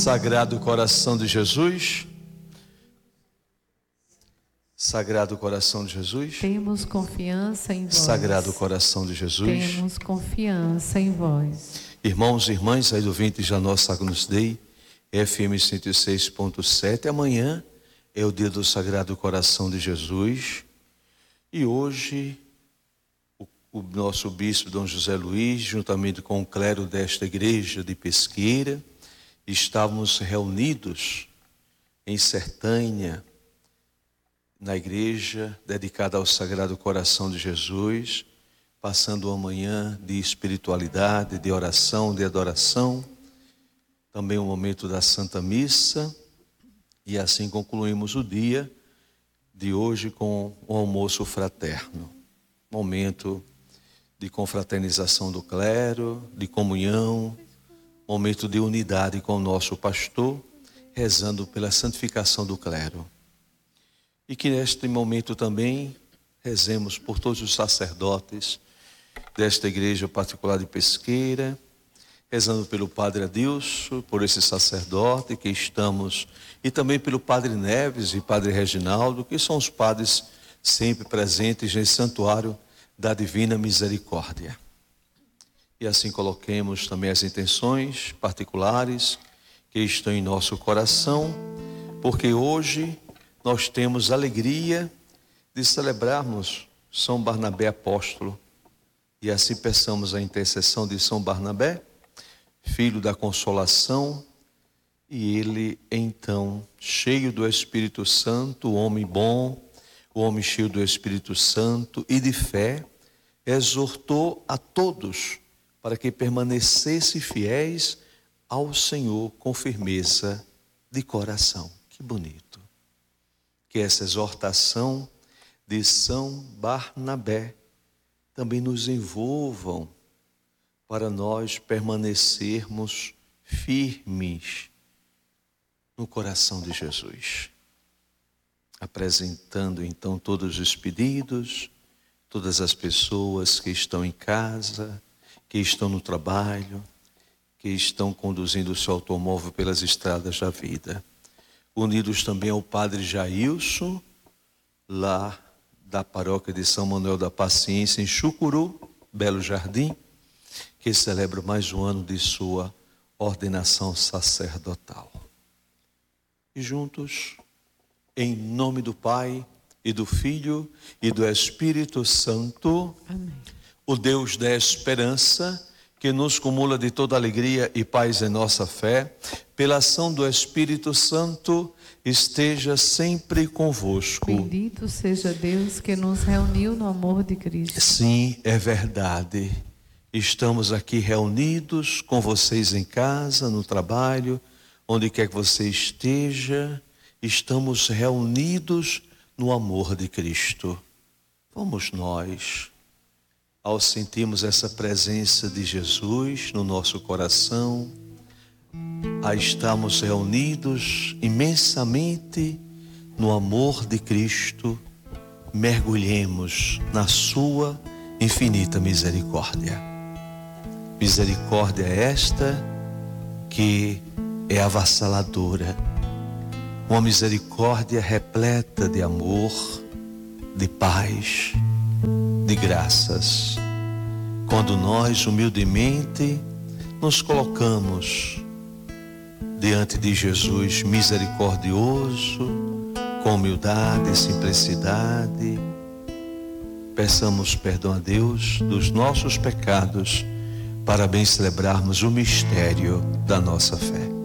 Sagrado Coração de Jesus, Sagrado Coração de Jesus, temos confiança em vós. Sagrado Coração de Jesus, temos confiança em vós. Irmãos e irmãs, aí do Vinte já nossa Agnus Dei, FM 106.7, amanhã é o dia do Sagrado Coração de Jesus, e hoje o nosso bispo Dom José Luiz, juntamente com o clero desta igreja de Pesqueira, estávamos reunidos em Sertânia, na igreja dedicada ao Sagrado Coração de Jesus, passando uma manhã de espiritualidade, de oração, de adoração, também um momento da Santa Missa, e assim concluímos o dia de hoje com o almoço fraterno, momento de confraternização do clero, de comunhão, momento de unidade com o nosso pastor, rezando pela santificação do clero. E que neste momento também rezemos por todos os sacerdotes desta igreja particular de Pesqueira, rezando pelo Padre Adilson, por esse sacerdote que estamos, e também pelo Padre Neves e Padre Reginaldo, que são os padres sempre presentes nesse santuário da Divina Misericórdia. E assim coloquemos também as intenções particulares que estão em nosso coração, porque hoje nós temos a alegria de celebrarmos São Barnabé Apóstolo, e assim peçamos a intercessão de São Barnabé, filho da consolação, e ele então, cheio do Espírito Santo, o homem bom, o homem cheio do Espírito Santo e de fé, exortou a todos para que permanecessem fiéis ao Senhor com firmeza de coração. Que bonito! Que essa exortação de São Barnabé também nos envolvam para nós permanecermos firmes no coração de Jesus. Apresentando então todos os pedidos, todas as pessoas que estão em casa, que estão no trabalho, que estão conduzindo o seu automóvel pelas estradas da vida. Unidos também ao Padre Jailson, lá da paróquia de São Manuel da Paciência, em Chucuru, Belo Jardim, que celebra mais um ano de sua ordenação sacerdotal. E juntos, em nome do Pai, e do Filho, e do Espírito Santo, Amém. O Deus da esperança, que nos cumula de toda alegria e paz em nossa fé, pela ação do Espírito Santo, esteja sempre convosco. Bendito seja Deus que nos reuniu no amor de Cristo. Sim, é verdade. Estamos aqui reunidos com vocês em casa, no trabalho, onde quer que você esteja. Estamos reunidos no amor de Cristo. Vamos nós, ao sentirmos essa presença de Jesus no nosso coração, a estarmos reunidos imensamente no amor de Cristo, mergulhemos na sua infinita misericórdia. Misericórdia esta que é avassaladora, uma misericórdia repleta de amor, de paz, de graças. Quando nós humildemente nos colocamos diante de Jesus misericordioso, com humildade e simplicidade, peçamos perdão a Deus dos nossos pecados, para bem celebrarmos o mistério da nossa fé.